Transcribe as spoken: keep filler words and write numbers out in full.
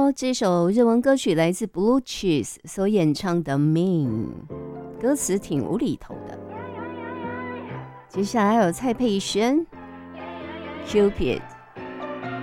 好，这首日文歌曲来自 Blue Cheese 所演唱的 Mean， 歌词挺无厘头的。接下来有蔡佩轩 Cupid。